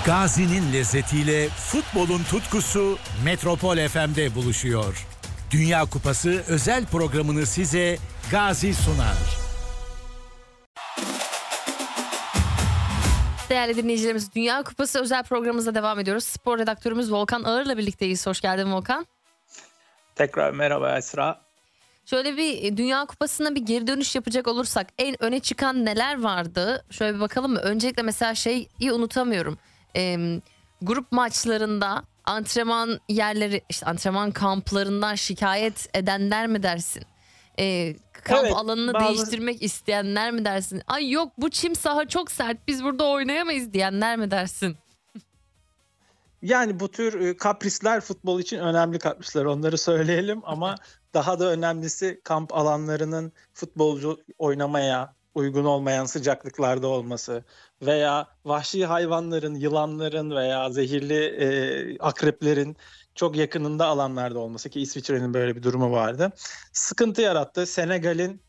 Gazi'nin lezzetiyle futbolun tutkusu Metropol FM'de buluşuyor. Dünya Kupası özel programını size Gazi sunar. Değerli dinleyicilerimiz, Dünya Kupası özel programımıza devam ediyoruz. Spor redaktörümüz Volkan Ağır'la birlikteyiz. Hoş geldin Volkan. Tekrar merhaba Esra. Şöyle bir Dünya Kupası'na bir geri dönüş yapacak olursak en öne çıkan neler vardı? Şöyle bir bakalım mı? Öncelikle mesela şeyi unutamıyorum. Grup maçlarında antrenman yerleri, işte antrenman kamplarından şikayet edenler mi dersin? Kamp alanını değiştirmek isteyenler mi dersin? Ay yok, bu çim saha çok sert, biz burada oynayamayız diyenler mi dersin? Yani bu tür kaprisler futbol için önemli kaprisler, onları söyleyelim ama daha da önemlisi kamp alanlarının futbolcu oynamaya uygun olmayan sıcaklıklarda olması veya vahşi hayvanların, yılanların veya zehirli akreplerin çok yakınında alanlarda olması, ki İsviçre'nin böyle bir durumu vardı. Sıkıntı yarattı. Senegal'in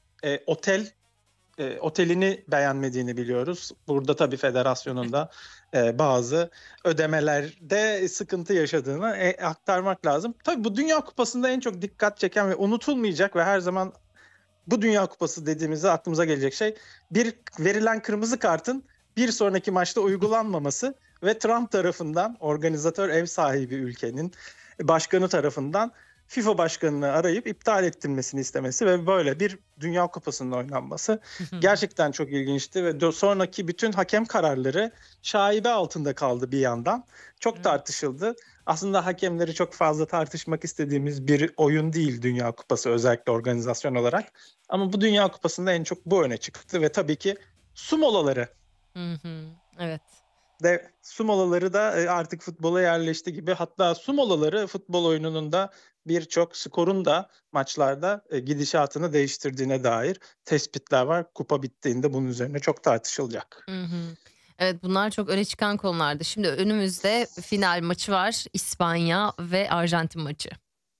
otelini beğenmediğini biliyoruz. Burada tabii federasyonun da bazı ödemelerde sıkıntı yaşadığını aktarmak lazım. Tabii bu Dünya Kupası'nda en çok dikkat çeken ve unutulmayacak ve her zaman bu Dünya Kupası dediğimizde aklımıza gelecek şey, bir verilen kırmızı kartın bir sonraki maçta uygulanmaması ve Trump tarafından, organizatör ev sahibi ülkenin başkanı tarafından FIFA başkanını arayıp iptal ettirmesini istemesi ve böyle bir Dünya Kupası'nın oynanması gerçekten çok ilginçti ve sonraki bütün hakem kararları şaibe altında kaldı bir yandan. Çok tartışıldı. Aslında hakemleri çok fazla tartışmak istediğimiz bir oyun değil Dünya Kupası, özellikle organizasyon olarak. Ama bu Dünya Kupası'nda en çok bu öne çıktı ve tabii ki su molaları. Evet. Su molaları da artık futbola yerleşti gibi. Hatta su molaları futbol oyununun da birçok skorun da maçlarda gidişatını değiştirdiğine dair tespitler var. Kupa bittiğinde bunun üzerine çok tartışılacak. Evet, bunlar çok öne çıkan konulardı. Şimdi önümüzde final maçı var. İspanya ve Arjantin maçı.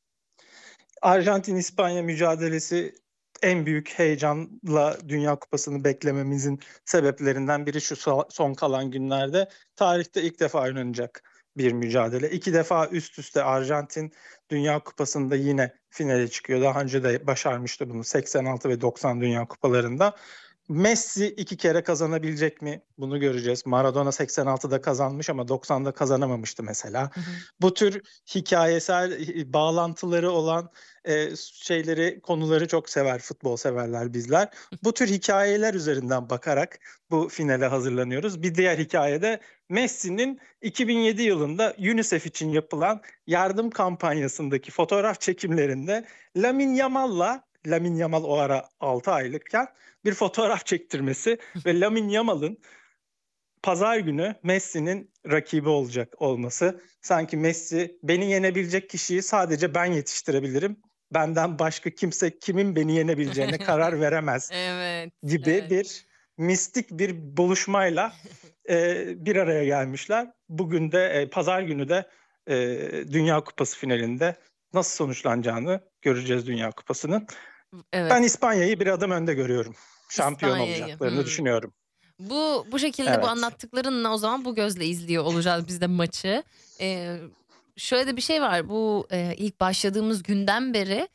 Arjantin-İspanya mücadelesi en büyük heyecanla Dünya Kupası'nı beklememizin sebeplerinden biri şu: son kalan günlerde tarihte ilk defa oynanacak bir mücadele. 2 defa üst üste Arjantin Dünya Kupası'nda yine finale çıkıyor. Daha önce de başarmıştı bunu 86 ve 90 Dünya Kupalarında. Messi 2 kere kazanabilecek mi? Bunu göreceğiz. Maradona 86'da kazanmış ama 90'da kazanamamıştı mesela. Bu tür hikayesel bağlantıları olan konuları çok sever futbol severler bizler. Bu tür hikayeler üzerinden bakarak bu finale hazırlanıyoruz. Bir diğer hikayede Messi'nin 2007 yılında UNICEF için yapılan yardım kampanyasındaki fotoğraf çekimlerinde Lamine Yamal o ara 6 aylıkken bir fotoğraf çektirmesi ve Lamine Yamal'ın pazar günü Messi'nin rakibi olması. Sanki Messi, beni yenebilecek kişiyi sadece ben yetiştirebilirim, benden başka kimse kimin beni yenebileceğine karar veremez gibi bir mistik bir buluşmayla bir araya gelmişler. Bugün de pazar günü de Dünya Kupası finalinde nasıl sonuçlanacağını göreceğiz Dünya Kupası'nın. Evet. Ben İspanya'yı bir adım önde görüyorum. Şampiyon olacaklarını düşünüyorum. Bu şekilde bu anlattıklarınla o zaman bu gözle izliyor olacağız biz de maçı. Şöyle de bir şey var. Bu ilk başladığımız günden beri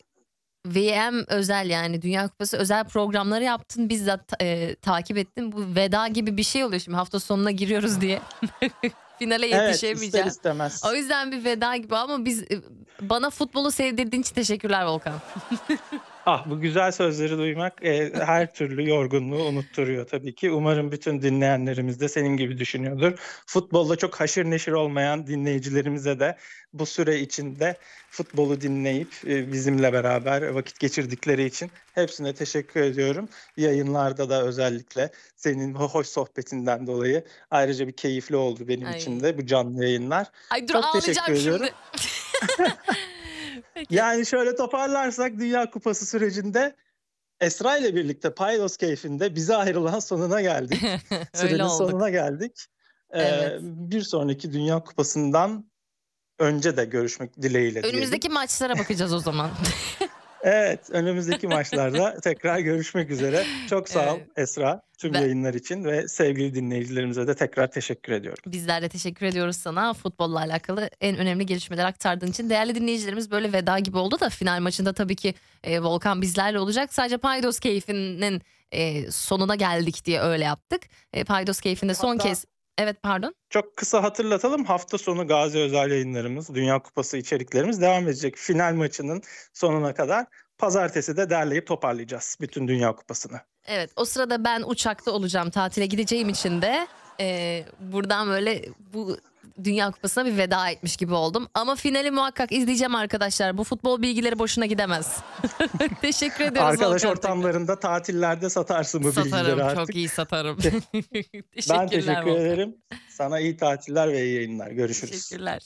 VM özel, yani Dünya Kupası özel programları yaptın. Bizzat takip ettim. Bu veda gibi bir şey oluyor şimdi, hafta sonuna giriyoruz diye. Finale yetişemeyeceğim. Evet, ister istemez. O yüzden bir veda gibi ama bana futbolu sevdirdiğin için teşekkürler Volkan. Bu güzel sözleri duymak her türlü yorgunluğu unutturuyor tabii ki. Umarım bütün dinleyenlerimiz de senin gibi düşünüyordur. Futbolda çok haşır neşir olmayan dinleyicilerimize de bu süre içinde futbolu dinleyip bizimle beraber vakit geçirdikleri için hepsine teşekkür ediyorum. Yayınlarda da özellikle senin hoş sohbetinden dolayı ayrıca bir keyifli oldu benim için de bu canlı yayınlar. Ay dur, çok ağlayacağım teşekkür ediyorum. şimdi. Peki. Yani şöyle toparlarsak Dünya Kupası sürecinde Esra ile birlikte Paydos keyfinde bize ayrılan sonuna geldik. Sürenin sonuna geldik. Evet. Bir sonraki Dünya Kupası'ndan önce de görüşmek dileğiyle diyelim. Önümüzdeki maçlara bakacağız o zaman. Evet, önümüzdeki maçlarda tekrar görüşmek üzere. Çok sağ ol Evet. Esra tüm yayınlar için ve sevgili dinleyicilerimize de tekrar teşekkür ediyorum. Bizler de teşekkür ediyoruz sana futbolla alakalı en önemli gelişmeleri aktardığın için. Değerli dinleyicilerimiz, böyle veda gibi oldu da final maçında tabii ki Volkan bizlerle olacak. Sadece Paydos keyfinin sonuna geldik diye öyle yaptık. Paydos keyfinde son Hatta- kez... Evet, pardon. Çok kısa hatırlatalım. Hafta sonu Gazi özel yayınlarımız, Dünya Kupası içeriklerimiz devam edecek. Final maçının sonuna kadar pazartesi de derleyip toparlayacağız bütün Dünya Kupası'nı. Evet, o sırada ben uçakta olacağım, tatile gideceğim için de buradan böyle bu Dünya Kupası'na bir veda etmiş gibi oldum. Ama finali muhakkak izleyeceğim arkadaşlar. Bu futbol bilgileri boşuna gidemez. Teşekkür ediyoruz. Arkadaş Volkan. ortamlarında, tatillerde satarsın bu bilgileri Satarım, artık. çok iyi satarım. Ben teşekkür Volkan. ederim. Sana iyi tatiller ve iyi yayınlar. Görüşürüz. Teşekkürler.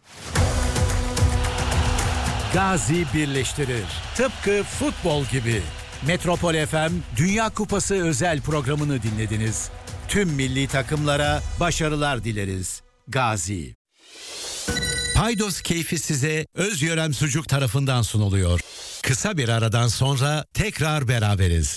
Gazi birleştirir. Tıpkı futbol gibi. Metropol FM Dünya Kupası özel programını dinlediniz. Tüm milli takımlara başarılar dileriz. Gazi. Paydos keyfi size Özyörem Sucuk tarafından sunuluyor. Kısa bir aradan sonra tekrar beraberiz.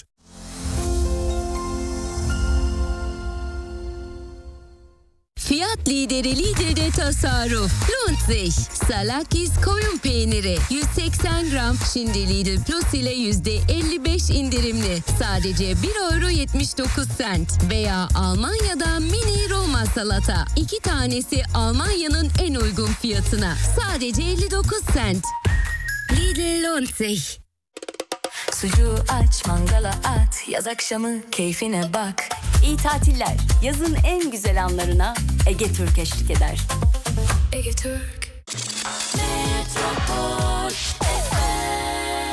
Fiyat lideri Lidl'de tasarruf. Lohnt sich. Salakis koyun peyniri 180 gram. Şimdi Lidl Plus ile %55 indirimli. Sadece 1,79 €. Veya Almanya'da mini Roma salata. 2 tanesi Almanya'nın en uygun fiyatına. Sadece 59 cent. Lidl lohnt sich. Sucuğu aç, mangala at, yaz akşamı keyfine bak. İyi tatiller. Yazın en güzel anlarına Ege Türk eşlik eder. Ege Türk.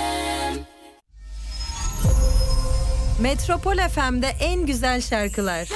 Metropol FM'de en güzel şarkılar.